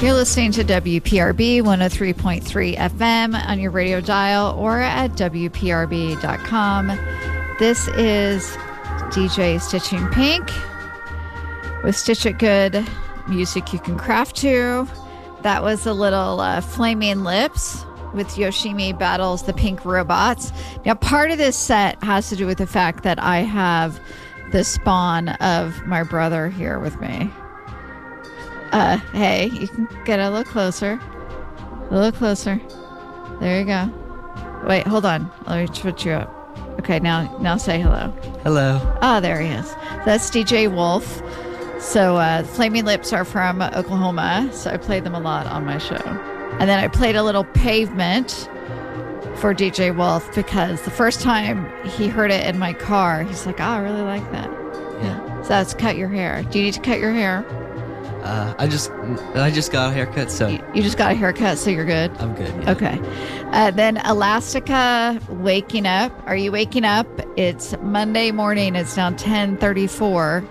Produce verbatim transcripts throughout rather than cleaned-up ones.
You're listening to W P R B one oh three point three F M on your radio dial or at W P R B dot com. This is D J Stitching Pink with Stitch It Good, music you can craft to. That was a little uh, Flaming Lips with Yoshimi Battles the Pink Robots. Now, part of this set has to do with the fact that I have the spawn of my brother here with me. Uh, hey, you can get a little closer. A little closer. There you go. Wait, hold on. Let me switch you up. Okay, now now say hello. Hello. Oh, there he is. That's D J Wolf. So, uh, Flaming Lips are from Oklahoma, so I played them a lot on my show. And then I played a little Pavement for D J Wolf because the first time he heard it in my car, he's like, oh, I really like that. Yeah. So that's Cut Your Hair. Do you need to cut your hair? Uh, I just I just got a haircut, so You, you just got a haircut, so you're good? I'm good. Yeah. Okay. Uh, then Elastica, Waking Up. Are you waking up? It's Monday morning. It's now ten thirty-four.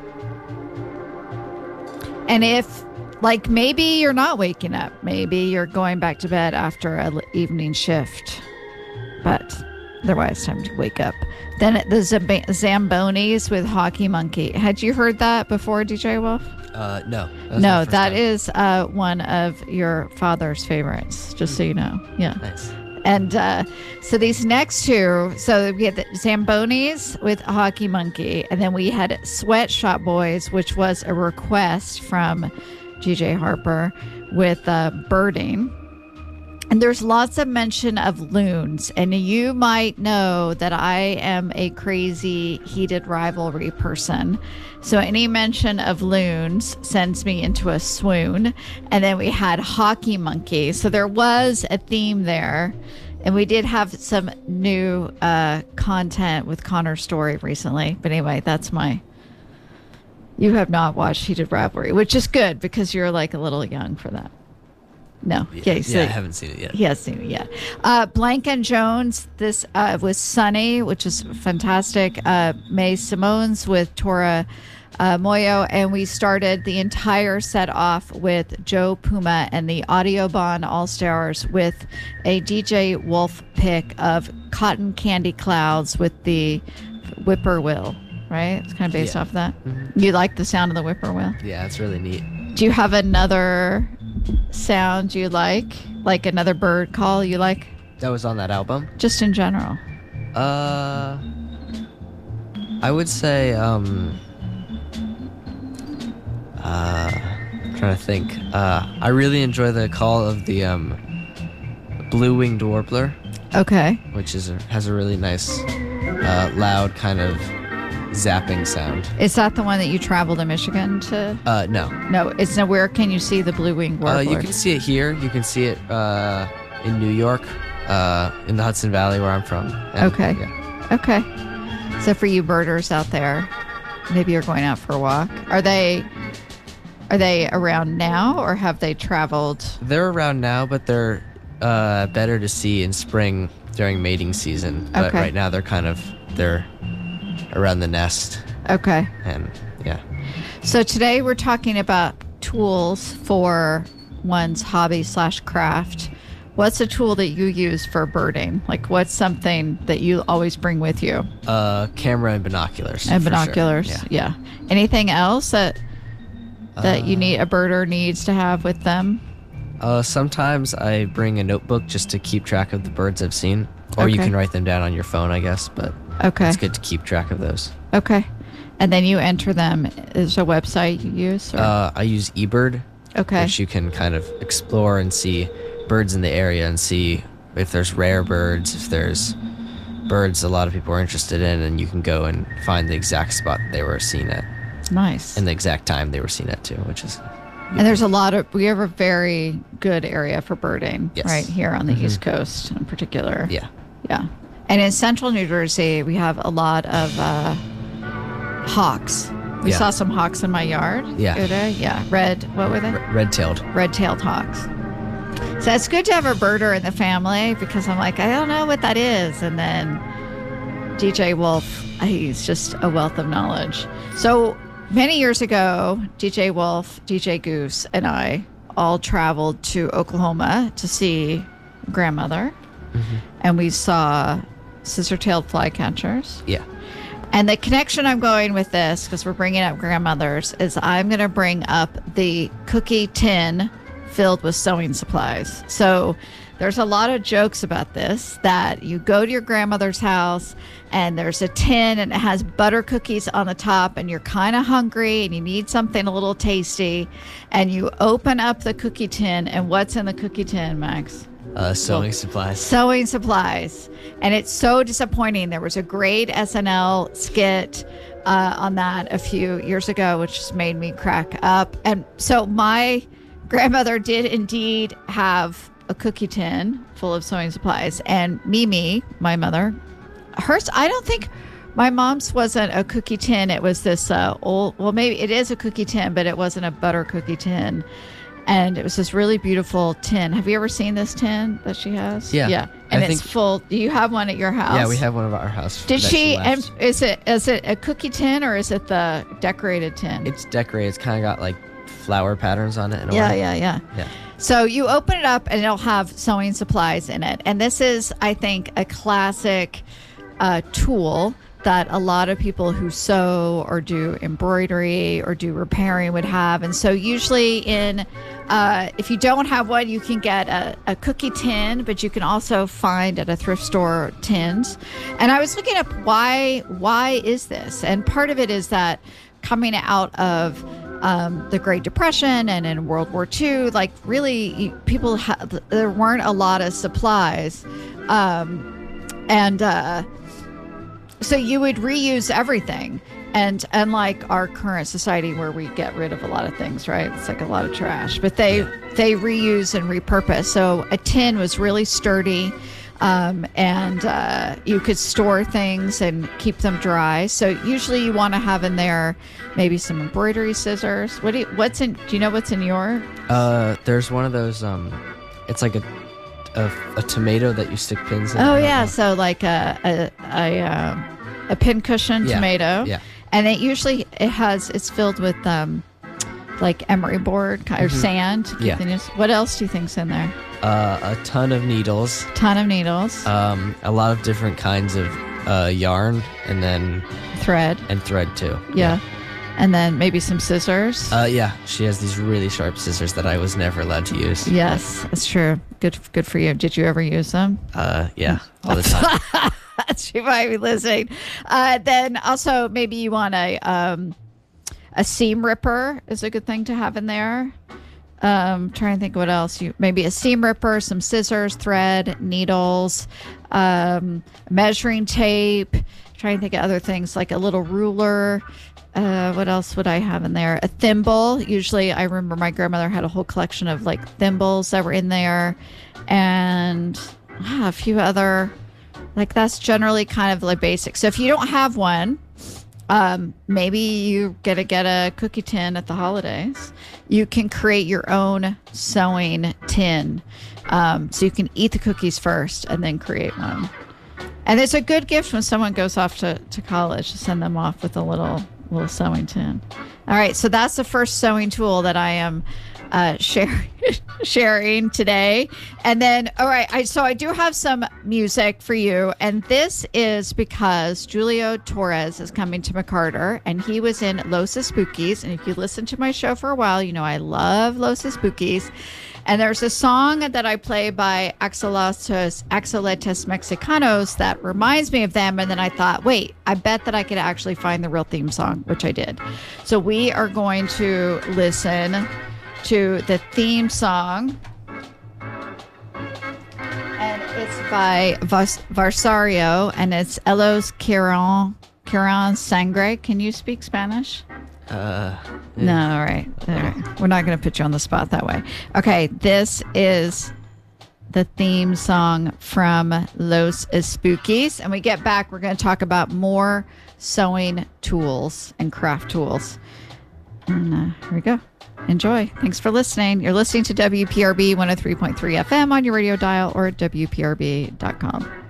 And if, like, maybe you're not waking up. Maybe you're going back to bed after an evening shift. But otherwise, time to wake up. Then the Zab- Zambonis with Hockey Monkey. Had you heard that before, D J Wolf? Uh, no. That was my No, first that time. is uh, one of your father's favorites, just so you know. Yeah. Nice. And uh, so these next two, so we had the Zambonis with Hockey Monkey, and then we had Sweatshop Boys, which was a request from G J Harper with uh, Birding. And there's lots of mention of loons, and you might know that I am a crazy heated rivalry person. So any mention of loons sends me into a swoon. And then we had Hockey Monkey. So there was a theme there. And we did have some new uh, content with Connor's story recently. But anyway, that's my... You have not watched Heated Rivalry, which is good because you're like a little young for that. No. Yeah, Okay, so yeah, I haven't seen it yet. he hasn't seen it yet. Uh, Blank and Jones, this uh, was Sunny, which is fantastic. Uh, May Simone's with Tora uh, Moyo. And we started the entire set off with Joe Puma and the Audioban All-Stars with a D J Wolf pick of Cotton Candy Clouds with the Whippoorwill, right? It's kind of based Yeah. off of that. Mm-hmm. You like the sound of the Whippoorwill? Yeah, it's really neat. Do you have another sound you like? Like another bird call you like? That was on that album. Just in general. Uh, I would say um. Uh, I'm trying to think. Uh, I really enjoy the call of the um, blue-winged warbler, Okay. which is a, has a really nice, uh, loud kind of zapping sound. Is that the one that you travel to Michigan to? Uh, no. No, it's no. Where can you see the blue-winged Uh, warbler? you can see it here. You can see it uh, in New York, uh, in the Hudson Valley where I'm from. And, Okay. Yeah. Okay. So for you birders out there, maybe you're going out for a walk. Are they? Are they around now, or have they traveled? They're around now, but they're uh, better to see in spring during mating season. But Okay. right now they're kind of they're around the nest, Okay. and yeah. So today we're talking about tools for one's hobby slash craft. What's a tool that you use for birding? Like, what's something that you always bring with you? Uh, camera and binoculars. And for sure. binoculars. Yeah. Yeah. Anything else that that you Uh, need a birder needs to have with them? Uh, sometimes I bring a notebook just to keep track of the birds I've seen, or you Okay. can write them down on your phone, I guess. But Okay. it's good to keep track of those. Okay. And then you enter them. Is there a website you use? Or? Uh, I use eBird, okay. which you can kind of explore and see birds in the area and see if there's rare birds, if there's birds a lot of people are interested in, and you can go and find the exact spot they were seen at Nice. and the exact time they were seen at too, which is And there's a lot of, we have a very good area for birding Yes. right here on the Mhm. East Coast in particular. yeah. Yeah. And in central New Jersey, we have a lot of uh, hawks. We Yeah. saw some hawks in my yard. Yeah. the other day. Yeah. Red, what were they? R- red-tailed. Red-tailed hawks. So it's good to have a birder in the family because I'm like, I don't know what that is. And then D J Wolf, he's just a wealth of knowledge. So many years ago, D J Wolf, D J Goose, and I all traveled to Oklahoma to see grandmother, mm-hmm. and we saw scissor-tailed flycatchers. Yeah. And the connection I'm going with this, because we're bringing up grandmothers, is I'm going to bring up the cookie tin filled with sewing supplies. So there's a lot of jokes about this, that you go to your grandmother's house and there's a tin and it has butter cookies on the top and you're kind of hungry and you need something a little tasty, and you open up the cookie tin, and what's in the cookie tin, Max? Uh, sewing supplies. Sewing supplies. And it's so disappointing. There was a great S N L skit uh, on that a few years ago, which just made me crack up. And so my grandmother did indeed have a cookie tin full of sewing supplies. And Mimi, my mother, hers, I don't think my mom's wasn't a cookie tin. It was this uh, old, well, maybe it is a cookie tin, but it wasn't a butter cookie tin. And it was this really beautiful tin. Have you ever seen this tin that she has? Yeah. Yeah. And I it's think, full. Do you have one at your house? Yeah, we have one of our house. Did she, she and is it is it a cookie tin or is it the decorated tin? It's decorated. It's kind of got like flower patterns on it in a yeah, way. yeah, yeah. Yeah. So you open it up and it'll have sewing supplies in it. And this is, I think, a classic uh, tool that a lot of people who sew or do embroidery or do repairing would have. And so usually in, uh, if you don't have one, you can get a, a cookie tin, but you can also find at a thrift store tins. And I was looking up why, why is this? And part of it is that coming out of um, the Great Depression and in World War Two, like really people, ha- there weren't a lot of supplies. Um, and, uh, So you would reuse everything. And unlike our current society where we get rid of a lot of things, right? It's like a lot of trash. But they they reuse and repurpose. So a tin was really sturdy, um, and uh, you could store things and keep them dry. So usually you want to have in there maybe some embroidery scissors. What do you, what's in? Do you know what's in your? Uh, there's one of those. Um, it's like a. A, a tomato that you stick pins in. Oh yeah, so like a a a, um, a pincushion yeah. tomato. Yeah. And it usually it has it's filled with um like emery board or mm-hmm. sand. To keep yeah. things. What else do you think's in there? Uh, a ton of needles. Ton of needles. Um, a lot of different kinds of uh, yarn, and then thread. And thread too. Yeah. yeah. And then maybe some scissors. Uh, yeah, she has these really sharp scissors that I was never allowed to use. Yes, that's true. Good, good for you. Did you ever use them? Uh, yeah, all the time. She might be listening. Uh, then also maybe you want a um, a seam ripper is a good thing to have in there. Um, trying to think what else. You maybe a seam ripper, some scissors, thread, needles, um, measuring tape. Trying to think of other things like a little ruler. Uh, what else would I have in there? A thimble. Usually I remember my grandmother had a whole collection of like thimbles that were in there, and ah, a few other, like that's generally kind of like basic. So if you don't have one, um, maybe you get to get a cookie tin at the holidays. You can create your own sewing tin. Um, so you can eat the cookies first and then create one. And it's a good gift when someone goes off to, to college to send them off with a little little sewing tin. All right, so that's the first sewing tool that I am uh, share, sharing today. And then, all right, I, so I do have some music for you. And this is because Julio Torres is coming to McCarter, and he was in Los Spookies. And if you listen to my show for a while, you know I love Los Spookies. And there's a song that I play by Axolotes, Axoletes Mexicanos that reminds me of them. And then I thought, wait, I bet that I could actually find the real theme song, which I did. So we are going to listen to the theme song. And it's by Vas- Varsario, and it's Elos Quiron, Quiron Sangre. Can you speak Spanish? Uh, yeah. No, all right. All right. We're not going to put you on the spot that way. Okay, this is the theme song from Los Spookies. And we get back, we're going to talk about more sewing tools and craft tools. And uh, here we go. Enjoy. Thanks for listening. You're listening to W P R B one oh three point three F M on your radio dial or at W P R B dot com.